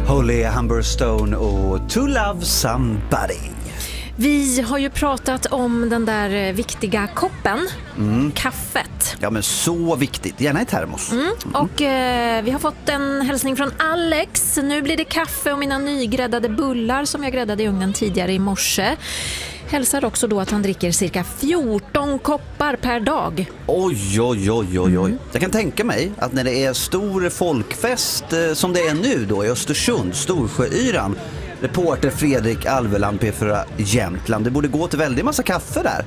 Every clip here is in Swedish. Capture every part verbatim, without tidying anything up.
Holly Humberstone och To Love Somebody. Vi har ju pratat om den där viktiga koppen, mm. kaffet. Ja, men så viktigt, gärna i termos. Mm. Och eh, vi har fått en hälsning från Alex. Nu blir det kaffe och mina nygräddade bullar som jag gräddade i ugnen tidigare i morse. Hälsar också då att han dricker cirka fjorton koppar per dag. Oj, oj, oj, oj, oj. Mm. Jag kan tänka mig att när det är stor folkfest eh, som det är nu då i Östersund, Storsjöyran, reporter Fredrik Alveland, P fyra Jämtland, det borde gå till väldigt massa kaffe där.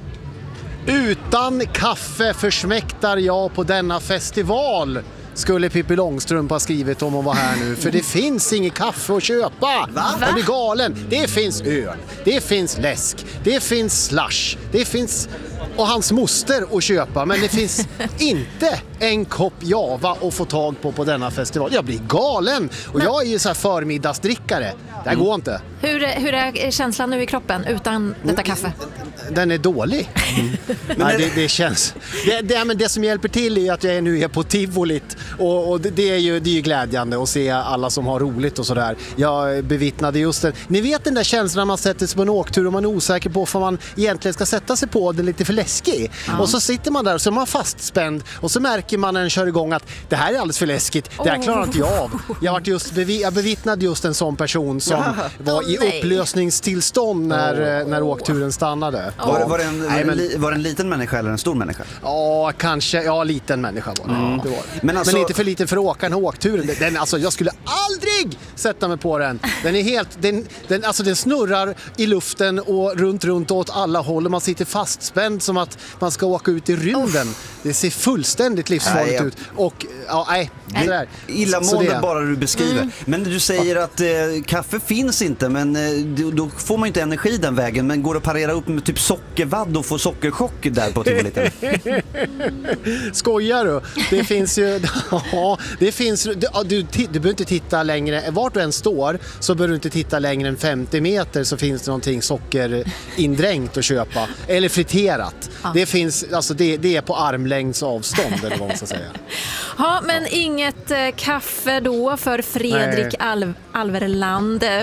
Utan kaffe försmäktar jag på denna festival, skulle Pippi Långstrump ha skrivit om hon var här nu. För det finns inget kaffe att köpa. Va? Jag blir galen. Det finns öl, det finns läsk, det finns slush, det finns och hans moster att köpa. Men det finns inte en kopp Java att få tag på på denna festival. Jag blir galen. Och jag är ju så här förmiddagsdrickare. Det här går inte. Hur, hur är känslan nu i kroppen utan detta kaffe? Den är dålig. Mm. Nej, det, det känns... Det, det, men det som hjälper till är att jag nu är på tivolit. Och, och det, det, är ju, det är ju glädjande att se alla som har roligt och sådär. Jag bevittnade just det. Ni vet den där känslan när man sätter sig på en åktur och man är osäker på vad man egentligen ska sätta sig på. Det är lite för läskigt. Ja. Och så sitter man där och så är man fastspänd. Och så märker man när den kör igång att det här är alldeles för läskigt. Det här klarar inte jag av. Jag, har just bevi- jag bevittnade just en sån person som ja. var i upplösningstillstånd när, när åkturen stannade. Var, var, det en, Nej, men, var det en liten människa eller en stor människa? Ja, kanske. Ja, liten människa var det. Mm. det, var det. Men, alltså, men inte för liten för att åka den här åkturen. Den, alltså, jag skulle aldrig sätta mig på den. Den är helt... Den, den, alltså, den snurrar i luften och runt, runt åt alla håll. Man sitter fastspänd som att man ska åka ut i rymden. Oh. Det ser fullständigt livsfarligt nej, jag... ut. Och, ja, nej. Det där. Illamående bara du beskriver. Mm. Men du säger att eh, kaffe finns inte, men eh, då får man ju inte energi den vägen. Men går det att parera upp med typ sockervadd och få sockerchock där på tivoliten? Skojar du? Det finns ju... Ja, det finns... Du, du, du behöver inte titta längre... Vart du än står så behöver du inte titta längre än femtio meter så finns det någonting sockerindränkt att köpa. Eller friterat. Ja. Det finns... Alltså det, det är på armlängds avstånd eller vad man ska säga. Ja, men ja. inget eh, kaffe då för Fredrik Alv- Alverland.